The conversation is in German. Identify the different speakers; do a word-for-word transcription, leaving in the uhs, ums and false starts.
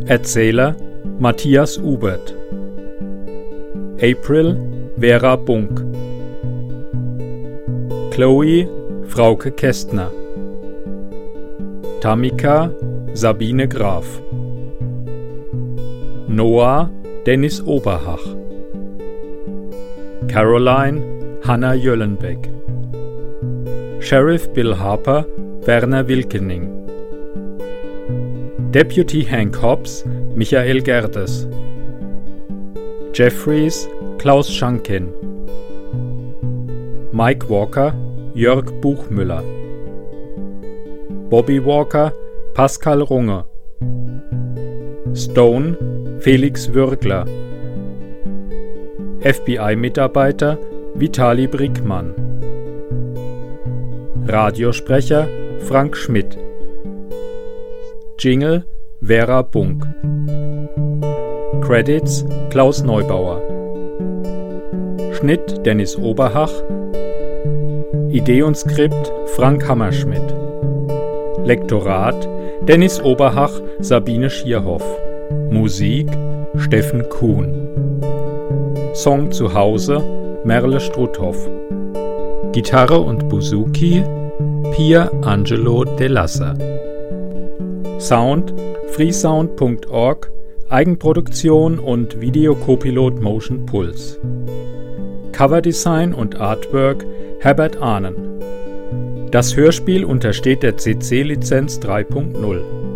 Speaker 1: Erzähler Matthias Ubert. April Vera Bunk. Chloe Frauke Kästner. Tamika Sabine Graf. Noah Dennis Oberhach. Caroline Hanna Jöllenbeck. Sheriff Bill Harper Werner Wilkening. Deputy Hank Hobbs Michael Gerdes. Jeffries Klaus Schankin. Mike Walker Jörg Buchmüller. Bobby Walker Pascal Runge. Stone Felix Würgler. F B I-Mitarbeiter Vitali Brickmann. Radiosprecher Frank Schmidt. Jingle Vera Bunk. Credits Klaus Neubauer. Schnitt Dennis Oberhach. Idee und Skript Frank Hammerschmidt. Lektorat Dennis Oberhach, Sabine Schierhoff. Musik Steffen Kuhn. Song zu Hause Merle Struthoff. Gitarre und Bouzouki Pier Angelo De Lassa. Sound freesound punkt org, Eigenproduktion und Videocopilot Motion Pulse. Coverdesign und Artwork Herbert Ahnen. Das Hörspiel untersteht der C C-Lizenz drei punkt null.